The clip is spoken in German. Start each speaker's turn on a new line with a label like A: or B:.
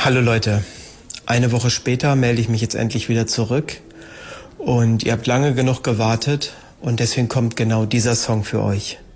A: Hallo Leute, eine Woche später melde ich mich jetzt endlich wieder zurück und ihr habt lange genug gewartet und deswegen kommt genau dieser Song für euch.